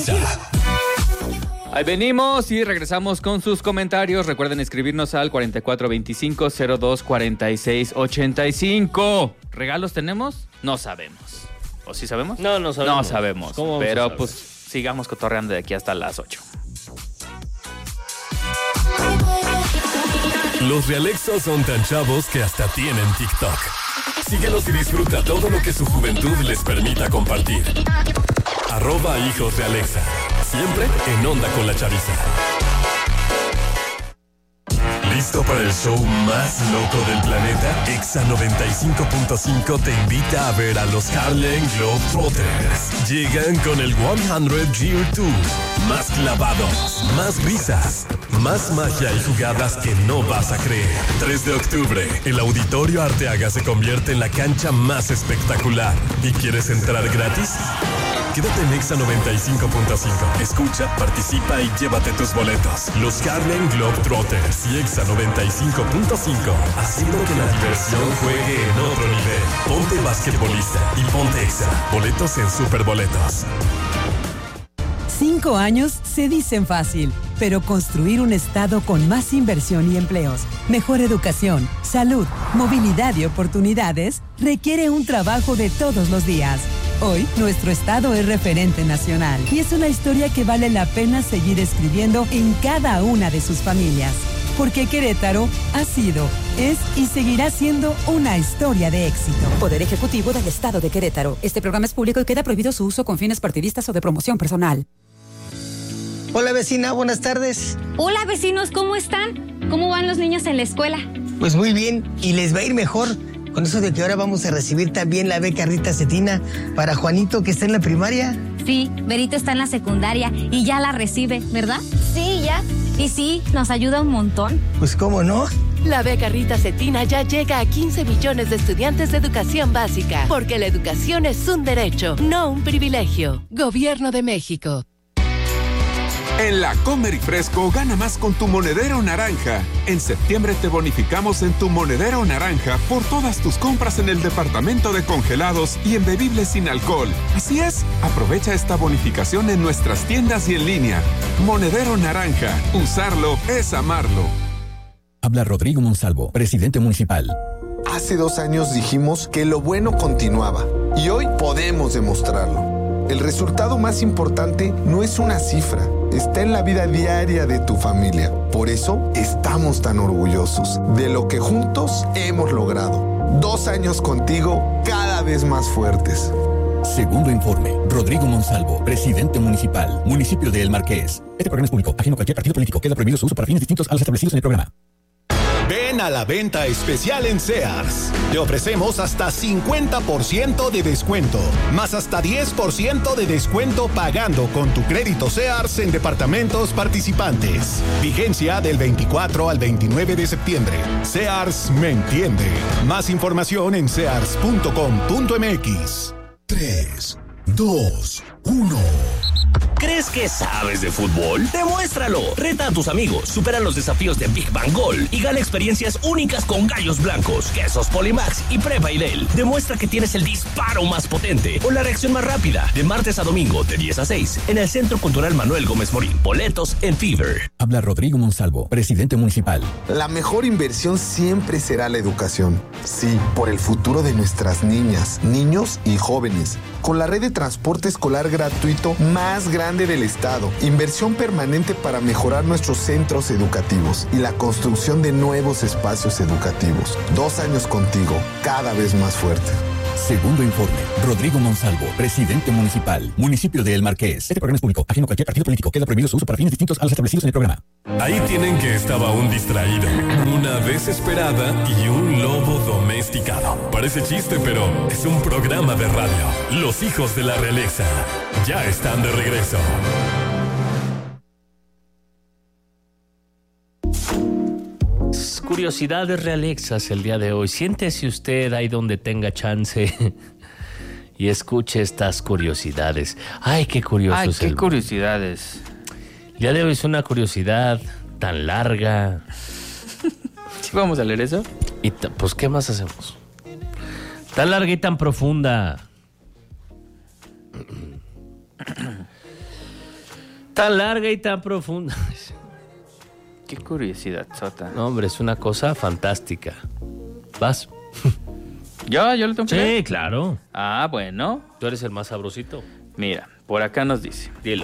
Ahí venimos y regresamos con sus comentarios. Recuerden escribirnos al 4425-024685. ¿Regalos tenemos? No sabemos. ¿O sí sabemos? No sabemos. No sabemos. Pero pues sigamos cotorreando de aquí hasta las 8. Los realexos son tan chavos que hasta tienen TikTok. Síguelos y disfruta todo lo que su juventud les permita compartir. @hijos de Alexa. Siempre en onda con la chaviza. ¿Listo para el show más loco del planeta? Exa 95.5 te invita a ver a los Harlem Globetrotters. Llegan con el 100 Year Tour. Más clavados, más risas, más magia y jugadas que no vas a creer. 3 de octubre, el Auditorio Arteaga se convierte en la cancha más espectacular. ¿Y quieres entrar gratis? Quédate en Exa 95.5. Escucha, participa y llévate tus boletos. Los Harlem Globetrotters y Exa 95.5. Haciendo que la diversión juegue en otro nivel. Ponte basquetbolista y ponte Exa. Boletos en Superboletos. 5 años se dicen fácil, pero construir un estado con más inversión y empleos, mejor educación, salud, movilidad y oportunidades requiere un trabajo de todos los días. Hoy, nuestro estado es referente nacional y es una historia que vale la pena seguir escribiendo en cada una de sus familias. Porque Querétaro ha sido, es y seguirá siendo una historia de éxito. Poder Ejecutivo del Estado de Querétaro. Este programa es público y queda prohibido su uso con fines partidistas o de promoción personal. Hola vecina, buenas tardes. Hola vecinos, ¿cómo están? ¿Cómo van los niños en la escuela? Pues muy bien, y les va a ir mejor. Con eso de que ahora vamos a recibir también la beca Rita Cetina para Juanito, que está en la primaria. Sí, Berito está en la secundaria y ya la recibe, ¿verdad? Sí, ya. Y sí, nos ayuda un montón. Pues cómo no. La beca Rita Cetina ya llega a 15 millones de estudiantes de educación básica, porque la educación es un derecho, no un privilegio. Gobierno de México. En la Comer y Fresco gana más con tu monedero naranja. En septiembre te bonificamos en tu monedero naranja por todas tus compras en el departamento de congelados y en bebibles sin alcohol. Así es, aprovecha esta bonificación en nuestras tiendas y en línea. Monedero naranja, usarlo es amarlo. Habla Rodrigo Monsalvo, presidente municipal. Hace 2 años dijimos que lo bueno continuaba y hoy podemos demostrarlo. El resultado más importante no es una cifra, está en la vida diaria de tu familia. Por eso estamos tan orgullosos de lo que juntos hemos logrado. 2 años contigo, cada vez más fuertes. Segundo informe, Rodrigo Monsalvo, presidente municipal, municipio de El Marqués. Este programa es público, ajeno a cualquier partido político. Queda prohibido su uso para fines distintos a los establecidos en el programa. Ven a la venta especial en Sears. Te ofrecemos hasta 50% de descuento, más hasta 10% de descuento pagando con tu crédito Sears en departamentos participantes. Vigencia del 24 al 29 de septiembre. Sears me entiende. Más información en sears.com.mx. 3, 2, 1. ¿Crees que sabes de fútbol? ¡Demuéstralo! Reta a tus amigos, supera los desafíos de Big Bang Gol y gana experiencias únicas con gallos blancos, quesos Polimax y Prepa Idel. Demuestra que tienes el disparo más potente o la reacción más rápida. De martes a domingo, de 10 a 6, en el Centro Cultural Manuel Gómez Morín. Boletos en Fever. Habla Rodrigo Monsalvo, presidente municipal. La mejor inversión siempre será la educación. Sí, por el futuro de nuestras niñas, niños y jóvenes. Con la red de transporte escolar gratuito más grande del estado, inversión permanente para mejorar nuestros centros educativos y la construcción de nuevos espacios educativos. 2 años contigo, cada vez más fuerte. Segundo informe, Rodrigo Monsalvo, presidente municipal, municipio de El Marqués. Este programa es público, ajeno a cualquier partido político. Queda prohibido su uso para fines distintos a los establecidos en el programa. Ahí tienen que estaba un distraído, una desesperada y un lobo domesticado. Parece chiste, pero es un programa de radio. Los hijos de la realeza ya están de regreso. Curiosidades realexas el día de hoy. Siéntese usted ahí donde tenga chance y escuche estas curiosidades. Ay, qué curioso. Ay, qué curiosidades. El día de hoy es una curiosidad tan larga. ¿Sí vamos a leer eso? Y pues, ¿qué más hacemos? Tan larga y tan profunda. Tan larga y tan profunda. Qué curiosidad, Sota. No, hombre, es una cosa fantástica. ¿Vas? ¿Yo lo tengo que leer? Sí, claro. Ah, bueno. Tú eres el más sabrosito. Mira, por acá nos dice. Dilo.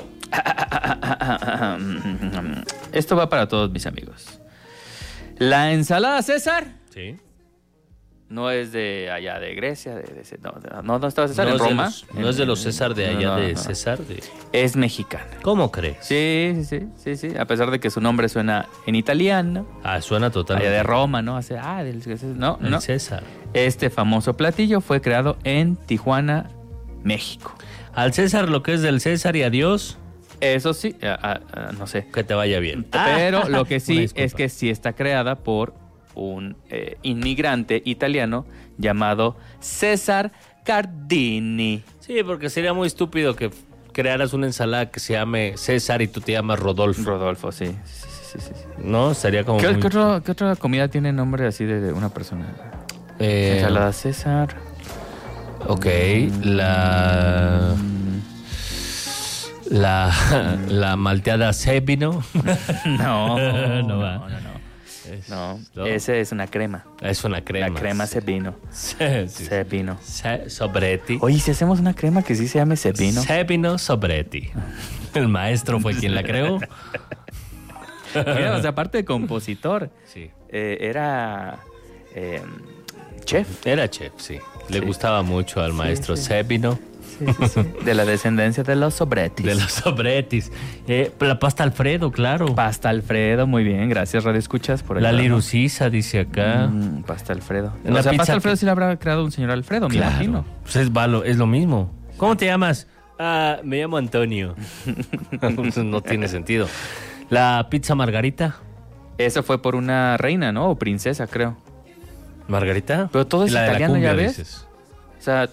Esto va para todos mis amigos. La ensalada César. Sí. No es de allá de Grecia, no estaba César, en Roma. No es de los César de allá de César. Es mexicana. ¿Cómo crees? Sí. A pesar de que su nombre suena en italiano. Ah, suena totalmente. Allá de Roma, ¿no? No. César. Este famoso platillo fue creado en Tijuana, México. Al César lo que es del César y a Dios. Eso sí, no sé. Que te vaya bien. Pero lo que sí es que sí está creada por un inmigrante italiano llamado César Cardini. Sí, porque sería muy estúpido que crearas una ensalada que se llame César y tú te llamas Rodolfo. Sí. No, sería como... ¿Qué otra comida tiene nombre así de una persona? Ensalada César. Ok, la malteada Cebino. No va. No, ese es una crema. Es una crema. La crema Cebino. Cebino. Sobretti. Oye, si hacemos una crema que sí se llame Cebino. Cebino Sobretti. El maestro fue quien la creó. Mira, o sea, aparte de compositor, sí. Era chef. Era chef, sí. Le gustaba mucho al maestro Cebino. Sí. De la descendencia de los Sobrettis. De los Sobrettis. La pasta Alfredo, claro. Pasta Alfredo, muy bien. Gracias, Radio Escuchas. Por la Lirucisa, dice acá. Pasta Alfredo. O sea, pasta Alfredo sí la habrá creado un señor Alfredo, claro. Me imagino. Pues es lo mismo. ¿Cómo te llamas? Me llamo Antonio. No tiene sentido. La pizza Margarita. Eso fue por una reina, ¿no? O princesa, creo. ¿Margarita? Pero todo es italiano, ¿ya ves? Dices. O sea...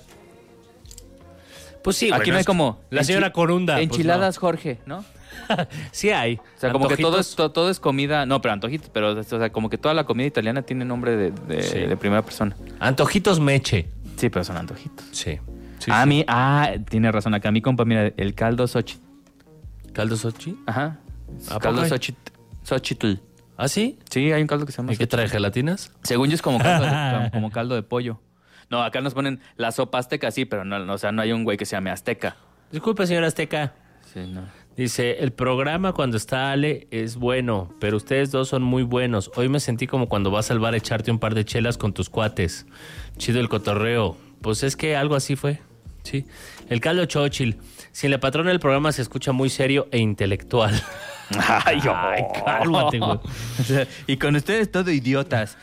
Pues sí, aquí no hay como... La señora Corunda. Enchiladas pues no. Jorge, ¿no? Sí hay. O sea, como que todo es comida... No, pero antojitos. Pero, o sea, como que toda la comida italiana tiene nombre de primera persona. Antojitos Meche. Sí, pero son antojitos. Sí. Tiene razón acá. Mi compa, mira, el caldo Xochitl. ¿Caldo Xochitl? Ajá. Caldo Xochitl. ¿Ah, sí? Sí, hay un caldo que se llama ¿Y qué trae, gelatinas? Según yo es como caldo de pollo. No, acá nos ponen la sopa azteca, sí, pero no, o sea, no hay un güey que se llame Azteca. Disculpe, señor Azteca. Sí, no. Dice, el programa cuando está Ale es bueno, pero ustedes dos son muy buenos. Hoy me sentí como cuando vas al bar a echarte un par de chelas con tus cuates. Chido el cotorreo. Pues es que algo así fue. Sí. El caldo Xochitl. Sin la patrona del programa se escucha muy serio e intelectual. Ay, cálmate, güey. Y con ustedes todo idiotas.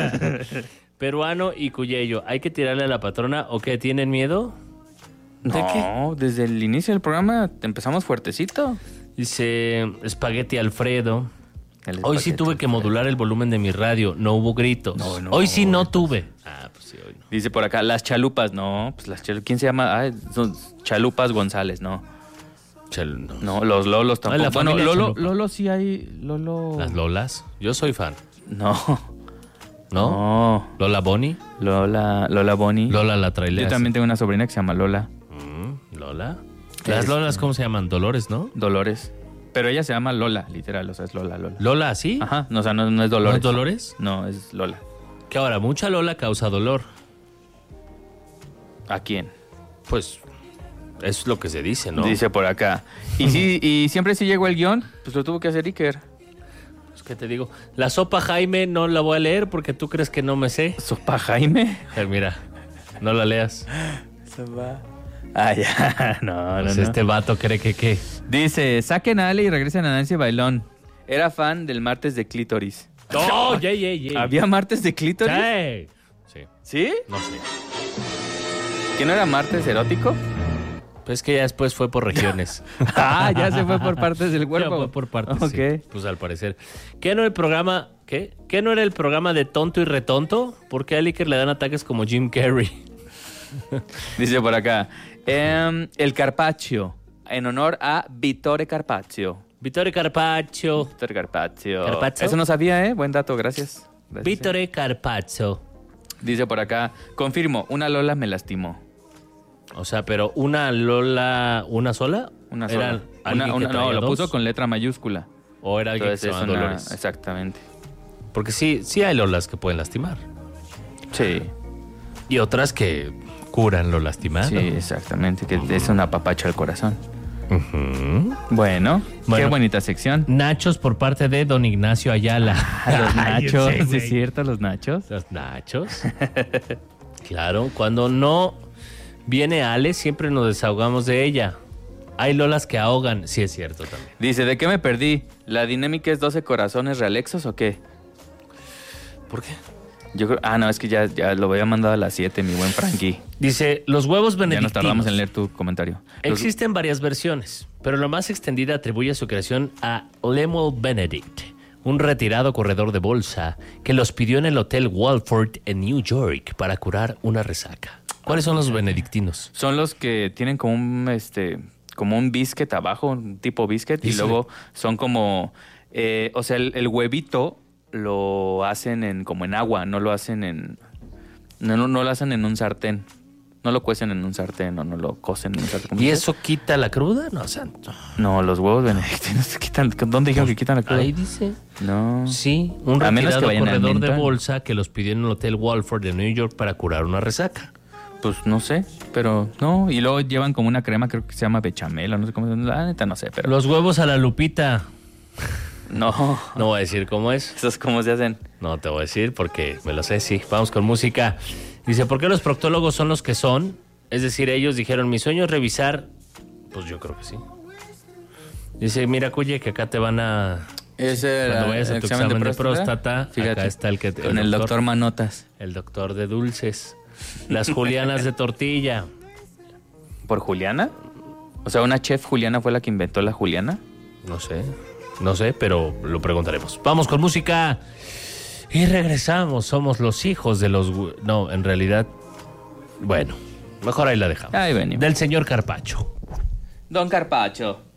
Peruano y Cuyello. ¿Hay que tirarle a la patrona o qué? ¿Tienen miedo? ¿De qué? Desde el inicio del programa empezamos fuertezito. Dice Espagueti Alfredo. Hoy sí tuve que modular el volumen de mi radio. No hubo gritos. No, hoy sí no tuve. Pues sí, hoy no. Dice por acá, las chalupas. No, pues las chalupas. ¿Quién se llama? Son Chalupas González, no. No, los Lolos tampoco. Bueno, Lolo sí hay. Lolo. ¿Las Lolas? Yo soy fan. No. ¿No? ¿Lola Bonnie? Lola Bonnie. Lola la trailera. Yo también tengo una sobrina que se llama Lola. ¿Lola? Las Lolas, ¿cómo se llaman? Dolores, ¿no? Dolores. Pero ella se llama Lola, literal, o sea, es Lola. ¿Lola, sí? Ajá, no, o sea, no es Dolores. ¿No es Dolores? No, es Lola. Que ahora, mucha Lola causa dolor. ¿A quién? Pues, es lo que se dice, ¿no? Dice por acá. Y siempre si llegó el guión, pues lo tuvo que hacer Iker. ¿Qué te digo? La sopa Jaime no la voy a leer porque tú crees que no me sé. ¿Sopa Jaime? Mira, no la leas. Sopa. Ya. No. Este vato cree que qué. Dice, saquen a Ale y regresen a Nancy Bailón. Era fan del martes de clítoris. ¡Oh, yeah. ¿Había martes de clítoris? Sí. ¿Sí? No sé. ¿Que no era martes erótico? Pues que ya después fue por regiones. Ya se fue por partes del cuerpo. Ya fue por partes, okay. Sí. Pues al parecer. ¿Qué no era el programa? ¿Qué no era el programa de tonto y retonto? ¿Por qué a Iker le dan ataques como Jim Carrey? Dice por acá. El Carpaccio. En honor a Vittore Carpaccio. Vittore Carpaccio. Eso no sabía, Buen dato, gracias. Vittore Carpaccio. Dice por acá. Confirmo, una Lola me lastimó. O sea, pero una Lola, ¿una sola? Una sola. No, lo puso con letra mayúscula. O era alguien que se llama Dolores. Exactamente. Porque sí hay Lolas que pueden lastimar. Sí. Y otras que curan lo lastimado. Sí, exactamente, que es una apapacho al corazón. Bueno, qué bonita sección. Nachos por parte de don Ignacio Ayala. Los nachos, ¿sí es cierto? Los nachos. Los nachos. Claro, cuando no viene Ale, siempre nos desahogamos de ella. Hay Lolas que ahogan, sí es cierto también. Dice, ¿de qué me perdí? ¿La dinámica es 12 corazones realexos o qué? ¿Por qué? Yo creo, no, es que ya lo había mandado a las 7, mi buen Frankie. Dice, los huevos benedictinos. Ya nos tardamos en leer tu comentario. Existen varias versiones, pero la más extendida atribuye su creación a Lemuel Benedict, un retirado corredor de bolsa que los pidió en el Hotel Walford en New York para curar una resaca. ¿Cuáles son los benedictinos? Son los que tienen como un biscuit abajo, un tipo biscuit, y luego son como, o sea, el huevito lo hacen como en agua, no lo hacen no lo hacen en un sartén. No lo cuecen en un sartén o no lo cocen en un sartén. ¿Y eso quita la cruda? No, santo. No, los huevos benedictinos se quitan. ¿Dónde dijeron que quitan la cruda? Ahí dice. No. Sí, un retirado corredor de bolsa que los pidió en el Hotel Walford de New York para curar una resaca. Pues no sé, pero no. Y luego llevan como una crema, creo que se llama bechamel o no sé cómo. La neta no sé, pero... Los huevos a la Lupita. No. No voy a decir cómo es. ¿Esos cómo se hacen? No te voy a decir porque me lo sé, sí. Vamos con música. Dice, ¿por qué los proctólogos son los que son? Es decir, ellos dijeron, mi sueño es revisar. Pues yo creo que sí. Dice, mira, Cuye, que acá te van a... Cuando vayas a tu examen de próstata, fíjate, acá está el que... Con el doctor Manotas. El doctor de dulces. Las julianas de tortilla. ¿Por Juliana? O sea, ¿una chef Juliana fue la que inventó la juliana? No sé, pero lo preguntaremos. Vamos con música y regresamos. Somos los hijos de los... No, en realidad... Bueno, mejor ahí la dejamos. Ahí venimos. Del señor Carpacho. Don Carpacho.